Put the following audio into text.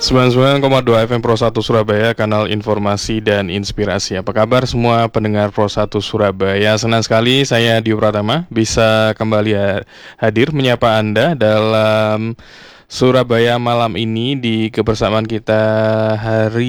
99,2 FM Pro 1 Surabaya, kanal informasi dan inspirasi. Apa kabar semua pendengar Pro 1 Surabaya? Senang sekali saya Dio Pratama bisa kembali hadir menyapa Anda dalam Surabaya malam ini di kebersamaan kita hari